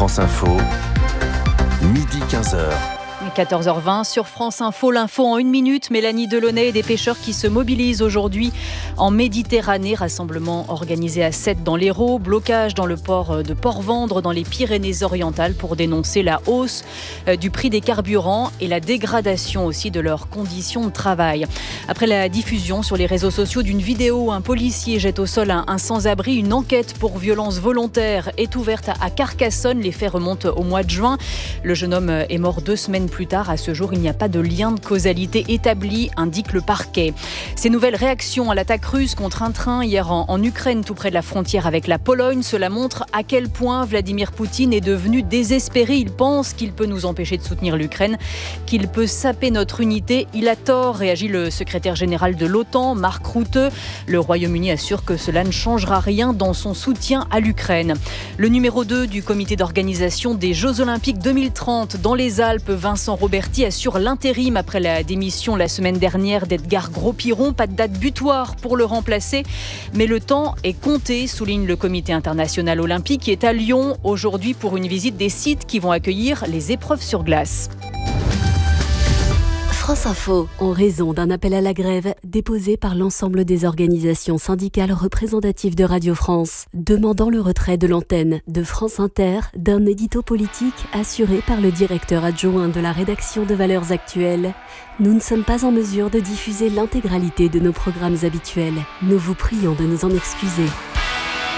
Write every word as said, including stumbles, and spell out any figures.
France Info, midi quinze heures. quatorze heures vingt sur France Info, l'info en une minute. Mélanie Delaunay et des pêcheurs qui se mobilisent aujourd'hui en Méditerranée. Rassemblement organisé à Sète dans l'Hérault, blocage dans le port de Port-Vendre dans les Pyrénées-Orientales pour dénoncer la hausse du prix des carburants et la dégradation aussi de leurs conditions de travail. Après la diffusion sur les réseaux sociaux d'une vidéo où un policier jette au sol un, un sans-abri, une enquête pour violence volontaire est ouverte à, à Carcassonne. Les faits remontent au mois de juin. Le jeune homme est mort deux semaines plus tard. À ce jour, il n'y a pas de lien de causalité établi, indique le parquet. Ces nouvelles réactions à l'attaque russe contre un train hier en, en Ukraine, tout près de la frontière avec la Pologne, cela montre à quel point Vladimir Poutine est devenu désespéré. Il pense qu'il peut nous empêcher de soutenir l'Ukraine, qu'il peut saper notre unité. Il a tort, réagit le secrétaire général de l'OTAN, Mark Rutte. Le Royaume-Uni assure que cela ne changera rien dans son soutien à l'Ukraine. Le numéro deux du comité d'organisation des Jeux Olympiques deux mille trente dans les Alpes, Vincent Roberti, assure l'intérim après la démission la semaine dernière d'Edgar Gros-Piron. Pas de date butoir pour le remplacer, mais le temps est compté, souligne le comité international olympique qui est à Lyon aujourd'hui pour une visite des sites qui vont accueillir les épreuves sur glace. France Info. En raison d'un appel à la grève déposé par l'ensemble des organisations syndicales représentatives de Radio France, demandant le retrait de l'antenne de France Inter d'un édito politique assuré par le directeur adjoint de la rédaction de Valeurs Actuelles, nous ne sommes pas en mesure de diffuser l'intégralité de nos programmes habituels. Nous vous prions de nous en excuser.